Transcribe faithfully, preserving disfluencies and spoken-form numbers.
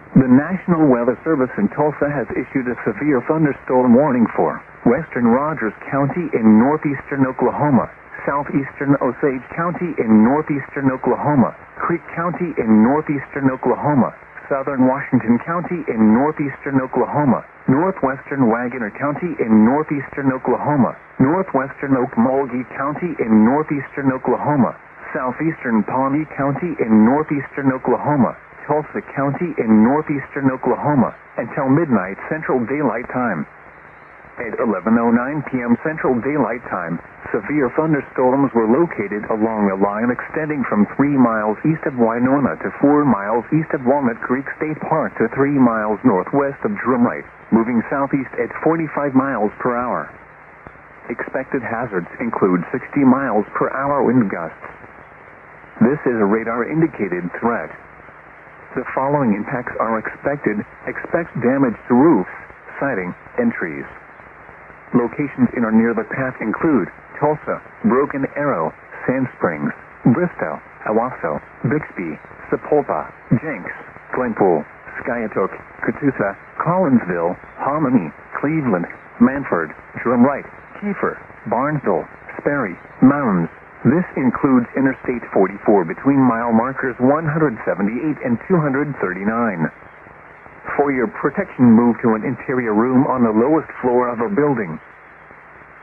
The National Weather Service in Tulsa has issued a severe thunderstorm warning for western Rogers County in northeastern Oklahoma, southeastern Osage County in northeastern Oklahoma, Creek County in northeastern Oklahoma, southern Washington County in northeastern Oklahoma, northwestern Wagoner County in northeastern Oklahoma, northwestern Okmulgee County in northeastern Oklahoma, southeastern Pawnee County in northeastern Oklahoma, Tulsa County in northeastern Oklahoma, until midnight Central Daylight Time. At eleven oh nine p.m. Central Daylight Time, severe thunderstorms were located along a line extending from three miles east of Winona to four miles east of Walnut Creek State Park to three miles northwest of Drumright, moving southeast at forty-five miles per hour. Expected hazards include sixty miles per hour wind gusts. This is a radar-indicated threat. The following impacts are expected. Expect damage to roofs, siding, and trees. Locations in or near the path include Tulsa, Broken Arrow, Sand Springs, Bristow, Owasso, Bixby, Sapulpa, Jenks, Glenpool, Skiatook, Catoosa, Collinsville, Hominy, Cleveland, Manford, Drumright, Kiefer, Barnesville, Sperry, Mounds. This includes Interstate forty-four between mile markers one hundred seventy-eight and two hundred thirty-nine. For your protection, move to an interior room on the lowest floor of a building.